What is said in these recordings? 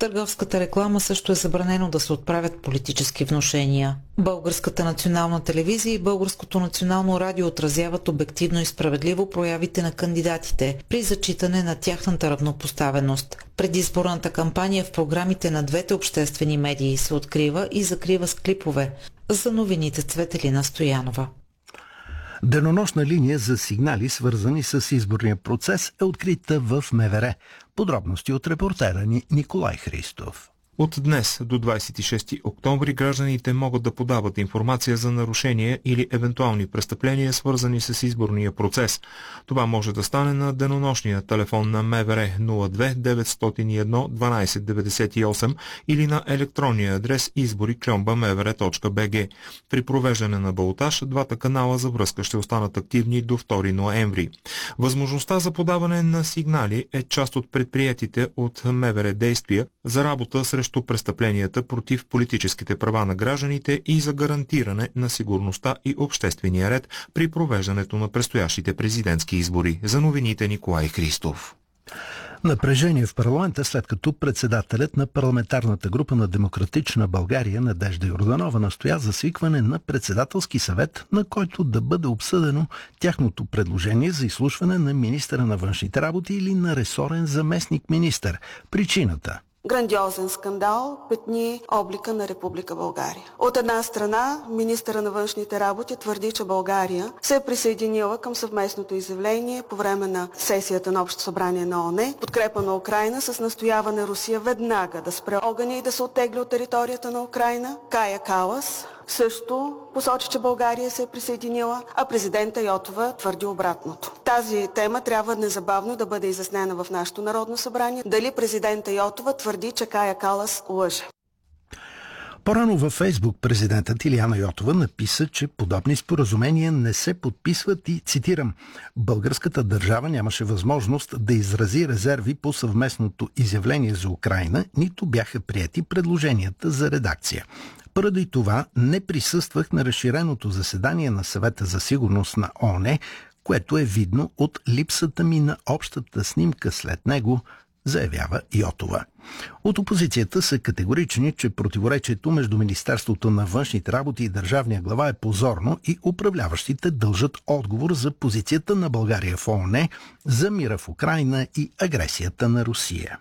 търговската реклама също е забранено да се отправят политически внушения. Българската национална телевизия и Българското национално радио отразяват обективно и справедливо проявите на кандидатите при зачитане на тяхната равнопоставеност. Предизборната кампания в програмите на двете обществени медии се открива и закрива с клипове. За новините Цветелина Стоянова. Денонощна линия за сигнали, свързани с изборния процес, е открита в МВР. Подробности от репортера ни Николай Христов. От днес до 26 октомври гражданите могат да подават информация за нарушения или евентуални престъпления, свързани с изборния процес. Това може да стане на денонощния телефон на МВР 02 901 1298 или на електронния адрес избори@mvr.bg. При провеждане на балотаж, двата канала за връзка ще останат активни до 2 ноември. Възможността за подаване на сигнали е част от предприетите от МВР действия за работа срещу престъпленията против политическите права на гражданите и за гарантиране на сигурността и обществения ред при провеждането на предстоящите президентски избори. За новините Николай Христов. Напрежение в парламента, след като председателят на парламентарната група на Демократична България Надежда Йорданова настоя за свикване на председателски съвет, на който да бъде обсъдено тяхното предложение за изслушване на министъра на външните работи или на ресорен заместник-министър. Причината: грандиозен скандал петни облика на Република България. От една страна, министъра на външните работи твърди, че България се е присъединила към съвместното изявление по време на сесията на Общото събрание на ООН, подкрепа на Украйна с настояване Русия веднага да спре огъня и да се оттегли от територията на Украйна. Кая Калас също посочи, че България се е присъединила, а президента Йотова твърди обратното. Тази тема трябва незабавно да бъде изяснена в нашето Народно събрание. Дали президента Йотова твърди, че Кая Калас лъже? По-рано във Фейсбук президентът Илияна Йотова написа, че подобни споразумения не се подписват и, цитирам, българската държава нямаше възможност да изрази резерви по съвместното изявление за Украйна, нито бяха приети предложенията за редакция. Поради това не присъствах на разширеното заседание на Съвета за сигурност на ООН, което е видно от липсата ми на общата снимка след него, заявява Йотова. От опозицията са категорични, че противоречието между Министерството на външните работи и държавния глава е позорно и управляващите дължат отговор за позицията на България в ООН, за мира в Украйна и агресията на Русия.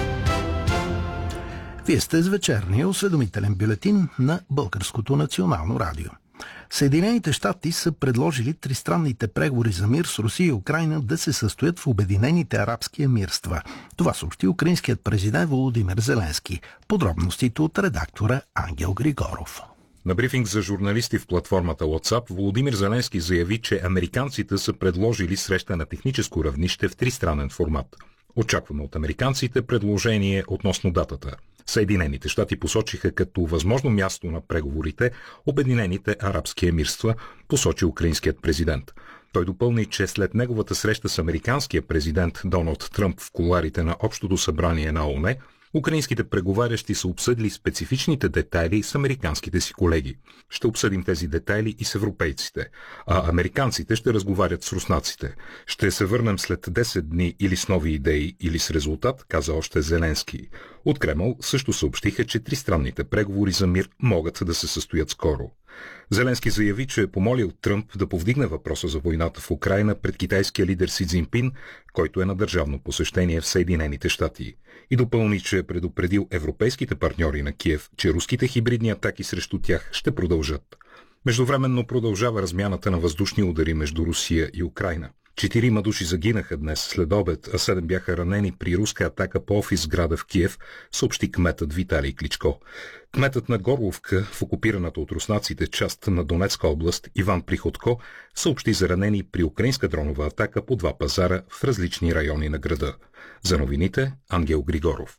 Вие сте с вечерния осведомителен бюлетин на Българското национално радио. Съединените щати са предложили тристранните преговори за мир с Русия и Украйна да се състоят в Обединените арабски емирства. Това съобщи украинският президент Володимир Зеленски. Подробностите от редактора Ангел Григоров. На брифинг за журналисти в платформата WhatsApp Володимир Зеленски заяви, че американците са предложили среща на техническо равнище в тристранен формат. Очакваме от американците предложение относно датата. Съединените щати посочиха като възможно място на преговорите Обединените арабски емирства, посочи украинският президент. Той допълни, че след неговата среща с американския президент Доналд Тръмп в кулоарите на Общото събрание на ООН, украинските преговарящи са обсъдили специфичните детайли с американските си колеги. Ще обсъдим тези детайли и с европейците, а американците ще разговарят с руснаците. Ще се върнем след 10 дни или с нови идеи, или с резултат, каза още Зеленски. От Кремъл също съобщиха, че тристранните преговори за мир могат да се състоят скоро. Зеленски заяви, че е помолил Тръмп да повдигне въпроса за войната в Украйна пред китайския лидер Си Цзинпин, който е на държавно посещение в Съединените щати. И допълни, че е предупредил европейските партньори на Киев, че руските хибридни атаки срещу тях ще продължат. Междувременно продължава размяната на въздушни удари между Русия и Украйна. 4 души загинаха днес след обед, а 7 бяха ранени при руска атака по офис града в Киев, съобщи кметът Виталий Кличко. Кметът на Горловка, в окупираната от руснаците част на Донецка област, Иван Приходко, съобщи за ранени при украинска дронова атака по 2 пазара в различни райони на града. За новините Ангел Григоров.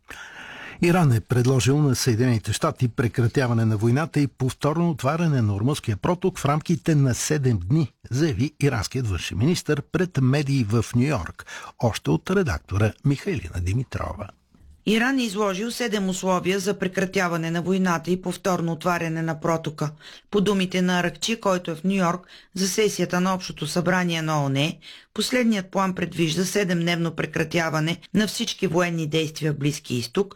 Иран е предложил на Съединените щати прекратяване на войната и повторно отваряне на Ормузския проток в рамките на 7 дни, заяви иранският външен министър пред медии в Ню-Йорк, още от редактора Михайлина Димитрова. Иран е изложил 7 условия за прекратяване на войната и повторно отваряне на протока. По думите на Аракчи, който е в Нью-Йорк за сесията на Общото събрание на ООН, последният план предвижда 7-дневно прекратяване на всички военни действия в Близкия изток,